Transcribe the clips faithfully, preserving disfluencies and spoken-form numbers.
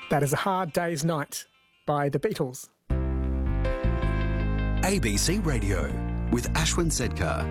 That is A Hard Day's Night by The Beatles. A B C Radio with Ashwin Sedkar.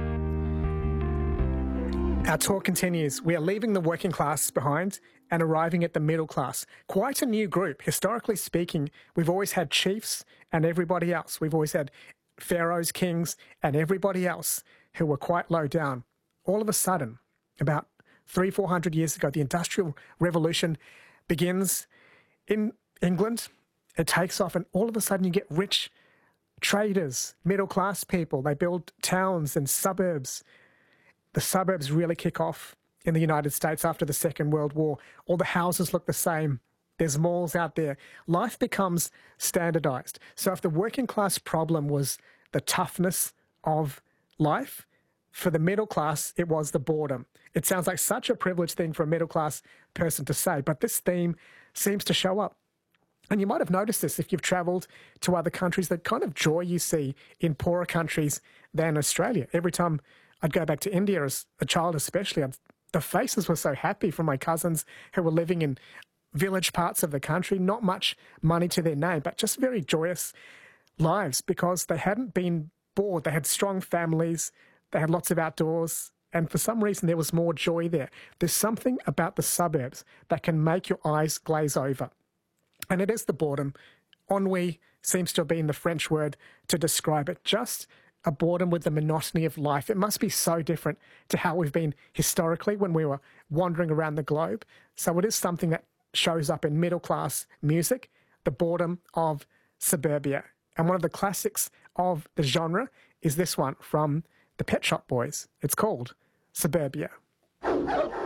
Our tour continues. We are leaving the working class behind and arriving at the middle class. Quite a new group. Historically speaking, we've always had chiefs and everybody else. We've always had pharaohs, kings, and everybody else who were quite low down. All of a sudden, about three, four hundred years ago, the Industrial Revolution begins in England. It takes off, and all of a sudden you get rich traders, middle-class people. They build towns and suburbs. The suburbs really kick off in the United States after the Second World War. All the houses look the same. There's malls out there. Life becomes standardized. So if the working class problem was the toughness of life, for the middle class, it was the boredom. It sounds like such a privileged thing for a middle class person to say, but this theme seems to show up. And you might have noticed this if you've travelled to other countries, the kind of joy you see in poorer countries than Australia. Every time I'd go back to India as a child especially, I'd, the faces were so happy from my cousins who were living in village parts of the country, not much money to their name, but just very joyous lives because they hadn't been bored. They had strong families, they had lots of outdoors, and for some reason there was more joy there. There's something about the suburbs that can make your eyes glaze over. And it is the boredom. Ennui seems to have been the French word to describe it. Just a boredom with the monotony of life. It must be so different to how we've been historically when we were wandering around the globe. So it is something that shows up in middle-class music, the boredom of suburbia. And one of the classics of the genre is this one from the Pet Shop Boys. It's called Suburbia.